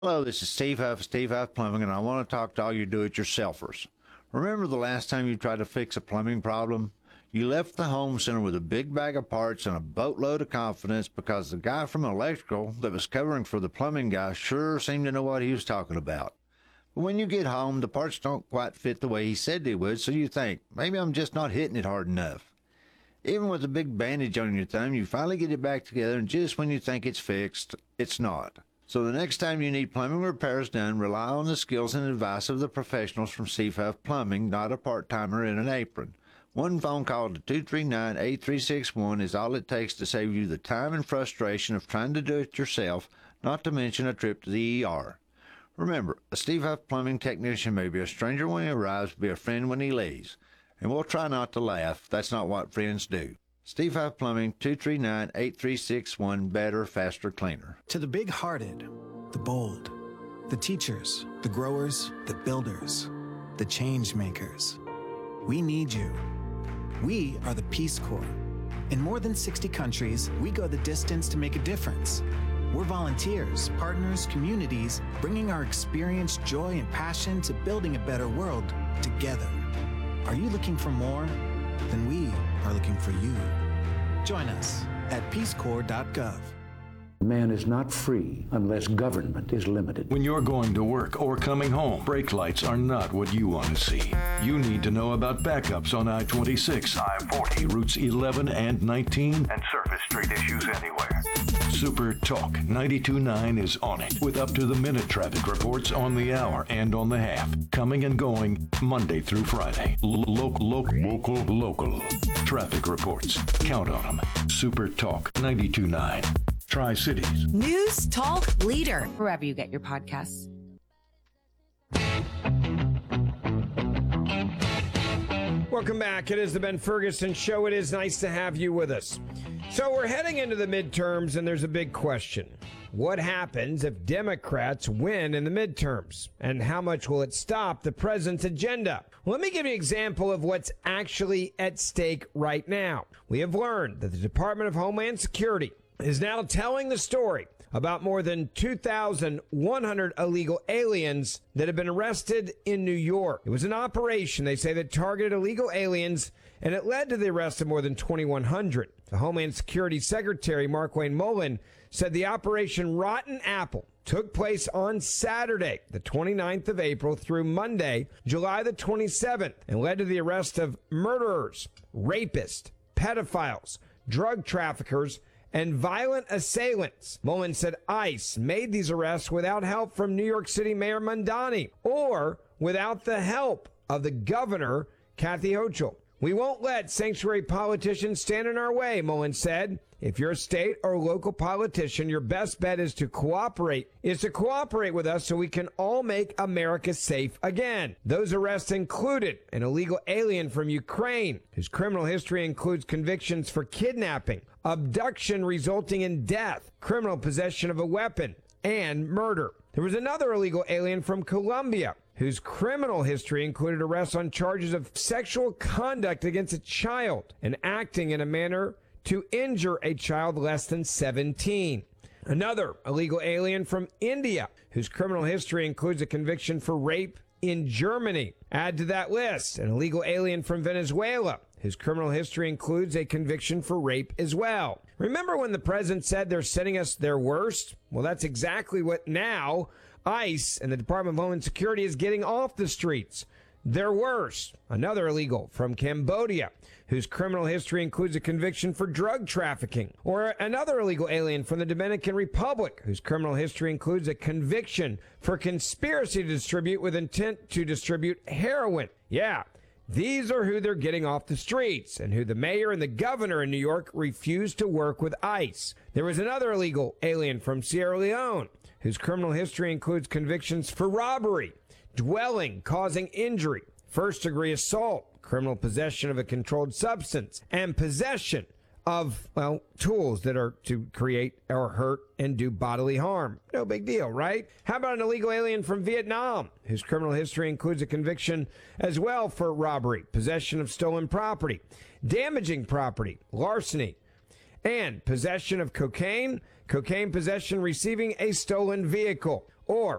Hello, this is Steve Huff, Steve Huff Plumbing, and I want to talk to all you do-it-yourselfers. Remember the last time you tried to fix a plumbing problem? You left the home center with a big bag of parts and a boatload of confidence because the guy from electrical that was covering for the plumbing guy sure seemed to know what he was talking about. But when you get home, the parts don't quite fit the way he said they would, so you think, maybe I'm just not hitting it hard enough. Even with a big bandage on your thumb, you finally get it back together, and just when you think it's fixed, it's not. So the next time you need plumbing repairs done, rely on the skills and advice of the professionals from Steve Huff Plumbing, not a part-timer in an apron. One phone call to 239-8361 is all it takes to save you the time and frustration of trying to do it yourself, not to mention a trip to the ER. Remember, a Steve Huff Plumbing technician may be a stranger when he arrives, be a friend when he leaves. And we'll try not to laugh. That's not what friends do. Steve Huff Plumbing, 239-8361, better, faster, cleaner. To the big-hearted, the bold, the teachers, the growers, the builders, the change makers. We need you. We are the Peace Corps. In more than 60 countries, we go the distance to make a difference. We're volunteers, partners, communities, bringing our experience, joy, and passion to building a better world together. Are you looking for more? Then we are looking for you. Join us at peacecorps.gov. Man is not free unless government is limited. When you're going to work or coming home, brake lights are not what you want to see. You need to know about backups on I-26, I-40, routes 11 and 19, and surface street issues anywhere. Super Talk 92.9 is on it with up-to-the-minute traffic reports on the hour and on the half, coming and going Monday through Friday. Local traffic reports. Count on them. Super Talk 92.9. Tri-Cities. News Talk Leader, wherever you get your podcasts. Welcome back. It is the Ben Ferguson Show. It is nice to have you with us. So we're heading into the midterms, and there's a big question. What happens if Democrats win in the midterms? And how much will it stop the president's agenda? Well, let me give you an example of what's actually at stake right now. We have learned that the Department of Homeland Security is now telling the story about more than 2,100 illegal aliens that have been arrested in New York. It was an operation, they say, that targeted illegal aliens, and it led to the arrest of more than 2,100. The Homeland Security Secretary, Markwayne Mullin, said the Operation Rotten Apple took place on Saturday, the 29th of April, through Monday, July the 27th, and led to the arrest of murderers, rapists, pedophiles, drug traffickers, and violent assailants. Mullin said ICE made these arrests without help from New York City Mayor Mamdani or without the help of the governor, Kathy Hochul. We won't let sanctuary politicians stand in our way, Mullin said. If you're a state or local politician, your best bet is to cooperate with us so we can all make America safe again. Those arrests included an illegal alien from Ukraine, whose criminal history includes convictions for kidnapping, abduction resulting in death, criminal possession of a weapon, and murder. There was another illegal alien from Colombia, whose criminal history included arrests on charges of sexual conduct against a child and acting in a manner to injure a child less than 17. Another illegal alien from India, whose criminal history includes a conviction for rape in Germany. Add to that list an illegal alien from Venezuela, whose criminal history includes a conviction for rape as well. Remember when the president said they're sending us their worst? Well, that's exactly what now ICE and the Department of Homeland Security is getting off the streets. Their worst. Another illegal from Cambodia, whose criminal history includes a conviction for drug trafficking. Or another illegal alien from the Dominican Republic, whose criminal history includes a conviction for conspiracy to distribute with intent to distribute heroin. Yeah, these are who they're getting off the streets and who the mayor and the governor in New York refused to work with ICE. There was another illegal alien from Sierra Leone, whose criminal history includes convictions for robbery, dwelling, causing injury, first-degree assault, criminal possession of a controlled substance, and possession of, tools that are to create or hurt and do bodily harm. No big deal, right? How about an illegal alien from Vietnam, whose criminal history includes a conviction as well for robbery, possession of stolen property, damaging property, larceny, and possession of cocaine possession, receiving a stolen vehicle. Or